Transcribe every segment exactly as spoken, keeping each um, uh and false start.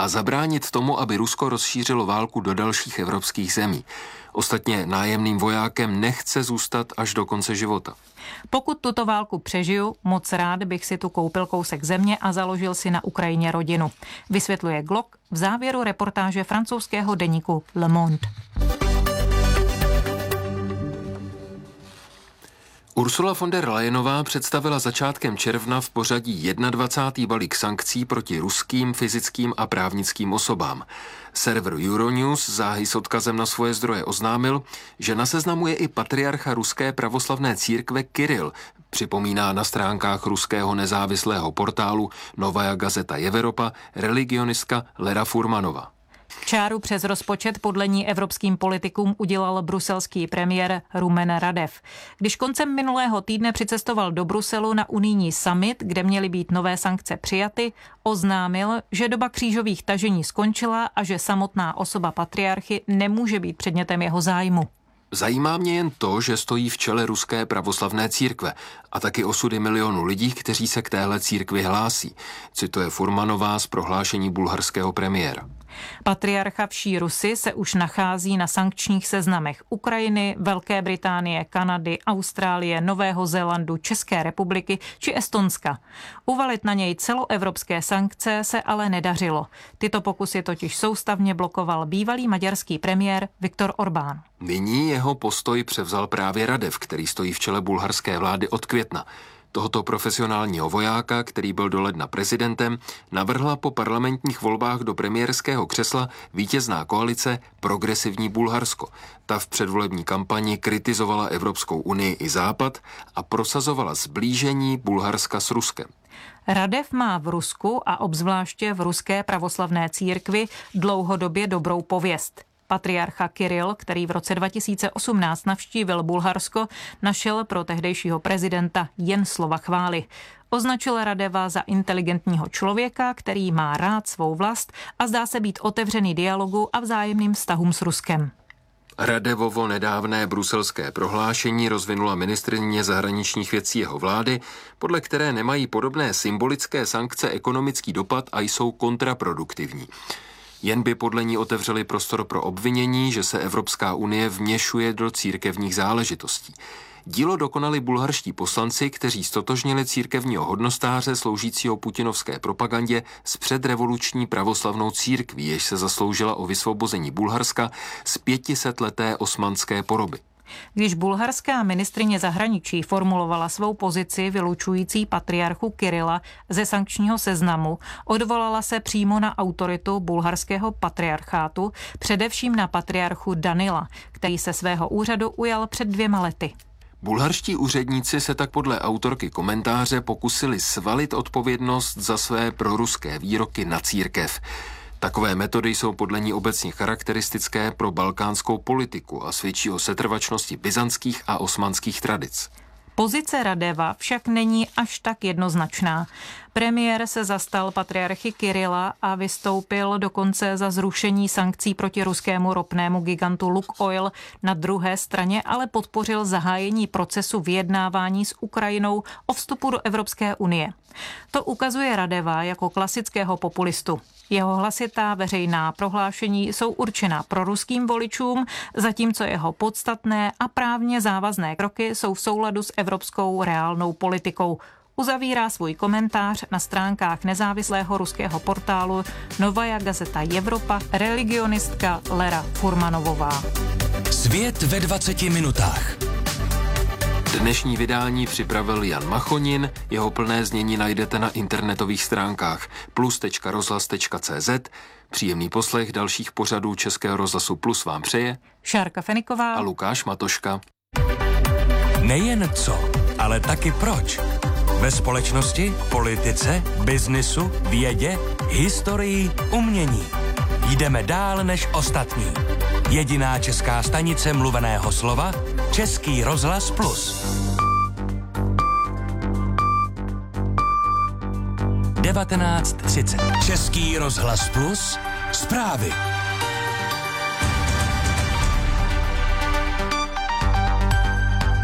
a zabránit tomu, aby Rusko rozšířilo válku do dalších evropských zemí. Ostatně nájemným vojákem nechce zůstat až do konce života. Pokud tuto válku přežiju, moc rád bych si tu koupil kousek země a založil si na Ukrajině rodinu. Vysvětluje Glock v závěru reportáže francouzského deníku Le Monde. Ursula von der Leyenová představila začátkem června v pořadí dvacátý balík sankcí proti ruským fyzickým a právnickým osobám. Server Euronews záhy s odkazem na svoje zdroje oznámil, že na seznamu je i patriarcha ruské pravoslavné církve Kiril, připomíná na stránkách ruského nezávislého portálu Novaja Gazeta Evropa religionistka Lera Furmanova. Čáru přes rozpočet podle ní evropským politikům udělal bruselský premiér Rumen Radev. Když koncem minulého týdne přicestoval do Bruselu na unijní summit, kde měly být nové sankce přijaty, oznámil, že doba křížových tažení skončila a že samotná osoba patriarchy nemůže být předmětem jeho zájmu. Zajímá mě jen to, že stojí v čele ruské pravoslavné církve a taky osudy milionů lidí, kteří se k téhle církvi hlásí, cituje Furmanová z prohlášení bulharského premiéra. Patriarcha vší Rusy se už nachází na sankčních seznamech Ukrajiny, Velké Británie, Kanady, Austrálie, Nového Zélandu, České republiky či Estonska. Uvalit na něj celoevropské sankce se ale nedařilo. Tyto pokusy totiž soustavně blokoval bývalý maďarský premiér Viktor Orbán. Nyní jeho postoj převzal právě Radev, který stojí v čele bulharské vlády od května. Tohoto profesionálního vojáka, který byl do ledna prezidentem, navrhla po parlamentních volbách do premiérského křesla vítězná koalice Progresivní Bulharsko. Ta v předvolební kampani kritizovala Evropskou unii i Západ a prosazovala sblížení Bulharska s Ruskem. Radev má v Rusku a obzvláště v ruské pravoslavné církvi dlouhodobě dobrou pověst. Patriarcha Kiril, který v roce dva tisíce osmnáct navštívil Bulharsko, našel pro tehdejšího prezidenta jen slova chvály. Označil Radeva za inteligentního člověka, který má rád svou vlast a zdá se být otevřený dialogu a vzájemným vztahům s Ruskem. Radevovo nedávné bruselské prohlášení rozvinula ministryně zahraničních věcí jeho vlády, podle které nemají podobné symbolické sankce ekonomický dopad a jsou kontraproduktivní. Jen by podle ní otevřeli prostor pro obvinění, že se Evropská unie vměšuje do církevních záležitostí. Dílo dokonali bulharští poslanci, kteří stotožnili církevního hodnostáře sloužícího putinovské propagandě s předrevoluční pravoslavnou církví, jež se zasloužila o vysvobození Bulharska z pětisetleté osmanské poroby. Když bulharská ministryně zahraničí formulovala svou pozici vylučující patriarchu Kirila ze sankčního seznamu, odvolala se přímo na autoritu bulharského patriarchátu, především na patriarchu Danila, který se svého úřadu ujal před dvěma lety. Bulharští úředníci se tak podle autorky komentáře pokusili svalit odpovědnost za své proruské výroky na církev. Takové metody jsou podle ní obecně charakteristické pro balkánskou politiku a svědčí o setrvačnosti byzantských a osmanských tradic. Pozice Radeva však není až tak jednoznačná. Premiér se zastal patriarchy Kirila a vystoupil dokonce za zrušení sankcí proti ruskému ropnému gigantu Lukoil. Na druhé straně ale podpořil zahájení procesu vyjednávání s Ukrajinou o vstupu do Evropské unie. To ukazuje Radeva jako klasického populistu. Jeho hlasitá veřejná prohlášení jsou určená proruským voličům, zatímco jeho podstatné a právně závazné kroky jsou v souladu s evropskou reálnou politikou. Uzavírá svůj komentář na stránkách nezávislého ruského portálu Novaja Gazeta Evropa religionistka Lera Furmanovová. Svět ve dvaceti minutách. Dnešní vydání připravil Jan Machonin, jeho plné znění najdete na internetových stránkách plus tečka rozhlas tečka cé zet. Příjemný poslech dalších pořadů Českého rozhlasu Plus vám přeje Šárka Feniková a Lukáš Matoška. Nejen co, ale taky proč. Ve společnosti, politice, biznisu, vědě, historii, umění. Jdeme dál než ostatní. Jediná česká stanice mluveného slova, Český rozhlas Plus. devatenáct třicet. Český rozhlas Plus. Zprávy.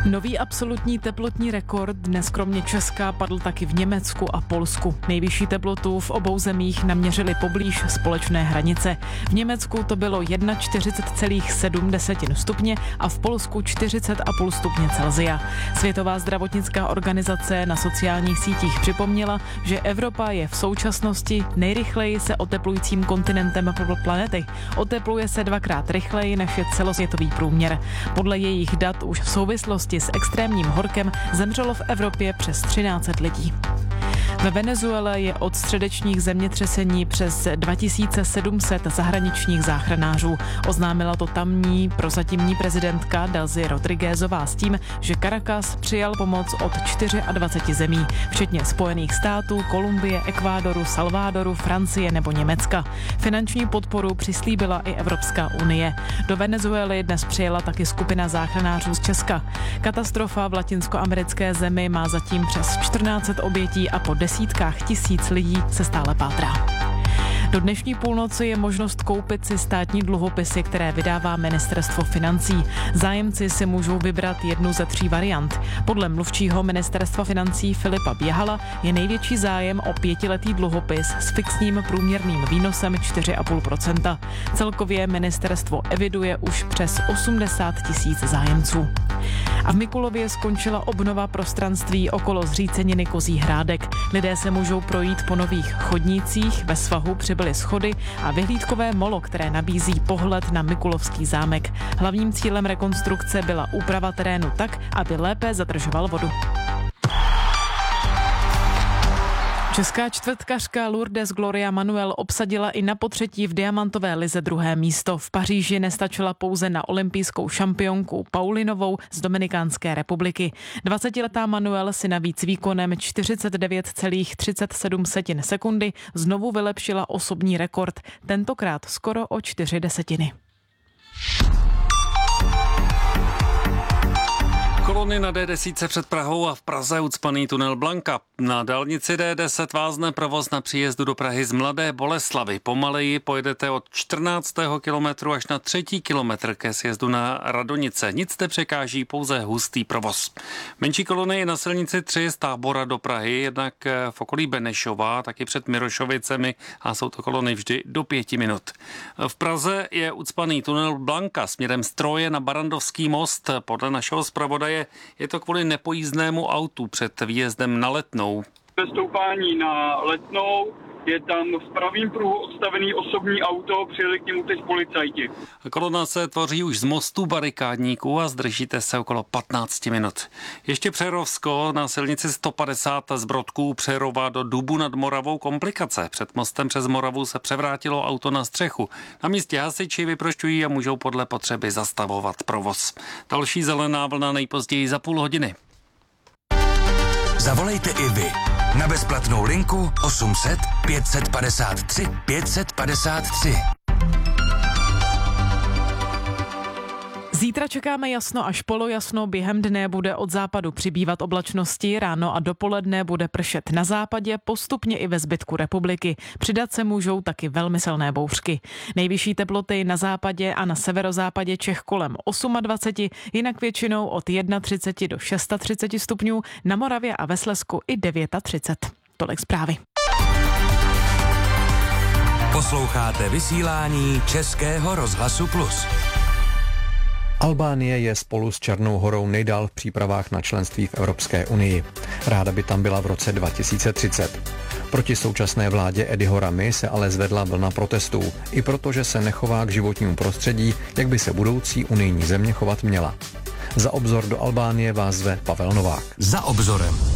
Nový absolutní teplotní rekord dnes kromě Česka padl taky v Německu a Polsku. Nejvyšší teplotu v obou zemích naměřili poblíž společné hranice. V Německu to bylo čtyřicet jedna celá sedm stupně a v Polsku čtyřicet celá pět stupně Celsia. Světová zdravotnická organizace na sociálních sítích připomněla, že Evropa je v současnosti nejrychleji se oteplujícím kontinentem planety. Otepluje se dvakrát rychleji než je celosvětový průměr. Podle jejich dat už v souvislosti s extrémním horkem zemřelo v Evropě přes třináct set lidí. Ve Venezuele je od středečních zemětřesení přes dva tisíce sedm set zahraničních záchranářů. Oznámila to tamní prozatímní prezidentka Delcy Rodriguezová s tím, že Caracas přijal pomoc od dvacet čtyři zemí, včetně Spojených států, Kolumbie, Ekvádoru, Salvadoru, Francie nebo Německa. Finanční podporu přislíbila i Evropská unie. Do Venezuely dnes přijela taky skupina záchranářů z Česka. Katastrofa v latinskoamerické zemi má zatím přes čtrnáct set obětí a po desítkách tisíc lidí se stále pátrá. Do dnešní půlnoci je možnost koupit si státní dluhopisy, které vydává Ministerstvo financí. Zájemci si můžou vybrat jednu ze tří variant. Podle mluvčího Ministerstva financí Filipa Běhala je největší zájem o pětiletý dluhopis s fixním průměrným výnosem čtyři celá pět procenta. Celkově ministerstvo eviduje už přes osmdesát tisíc zájemců. A v Mikulově skončila obnova prostranství okolo zříceniny Kozí Hrádek. Lidé se můžou projít po nových chodnících, ve svahu přibyly schody a vyhlídkové molo, které nabízí pohled na Mikulovský zámek. Hlavním cílem rekonstrukce byla úprava terénu tak, aby lépe zadržoval vodu. Česká čtvrtkařka Lourdes Gloria Manuel obsadila i na potřetí v diamantové lize druhé místo. V Paříži nestačila pouze na olympijskou šampionku Paulinovou z Dominikánské republiky. dvacetiletá Manuel si navíc výkonem čtyřicet devět celá třicet sedm sekundy znovu vylepšila osobní rekord, tentokrát skoro o čtyři desetiny. Kolony na D deset před Prahou a v Praze ucpaný tunel Blanka. Na dálnici D deset vázne provoz na příjezdu do Prahy z Mladé Boleslavi. Pomaleji pojedete od čtrnáctého kilometru až na třetí kilometr ke sjezdu na Radonice. Nic nepřekáží, pouze hustý provoz. Menší kolony je na silnici tři z Tábora do Prahy, jednak v okolí Benešova, taky před Mirošovicemi a jsou to kolony vždy do pěti minut. V Praze je ucpaný tunel Blanka směrem z Troje na Barandovský most. Podle našeho zpravodaje je to kvůli nepojízdnému autu před výjezdem na Letnou. Ve stoupání na Letnou je tam v pravým pruhu odstavený osobní auto, přijeli k němu teď policajti. Kolona se tvoří už z mostu barikádníků a zdržíte se okolo patnáct minut. Ještě Přerovsko na silnici sto padesát z Brodků Přerova do Dubu nad Moravou komplikace. Před mostem přes Moravu se převrátilo auto na střechu. Na místě hasiči vyprošťují a můžou podle potřeby zastavovat provoz. Další zelená vlna nejpozději za půl hodiny. Zavolejte i vy na bezplatnou linku osm set pět set padesát tři pět set padesát tři. Zítra čekáme jasno až polojasno, během dne bude od západu přibývat oblačnosti, ráno a dopoledne bude pršet na západě, postupně i ve zbytku republiky. Přidat se můžou taky velmi silné bouřky. Nejvyšší teploty na západě a na severozápadě Čech kolem dvacet osm, jinak většinou od třicet jedna do třicet šest stupňů, na Moravě a ve Slezsku i třicet devět. Tolik zprávy. Posloucháte vysílání Českého rozhlasu Plus. Albánie je spolu s Černou Horou nejdál v přípravách na členství v Evropské unii. Ráda by tam byla v roce dva tisíce třicet. Proti současné vládě Edyho Ramy se ale zvedla vlna protestů, i protože se nechová k životnímu prostředí, jak by se budoucí unijní země chovat měla. Za obzor do Albánie vás zve Pavel Novák. Za obzorem.